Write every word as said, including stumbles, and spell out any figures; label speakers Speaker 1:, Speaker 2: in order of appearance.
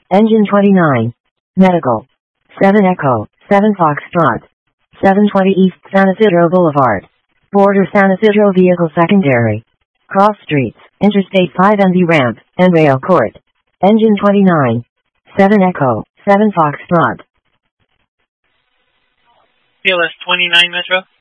Speaker 1: Engine twenty-nine. Medical. seven Echo, seven Foxtrot. seven twenty East San Isidro Boulevard. Border San Isidro Vehicle Secondary. Cross Streets, Interstate five and the Ramp, and Rail Court. Engine twenty-nine. seven Echo, seven Foxtrot.
Speaker 2: P L S twenty-nine Metro.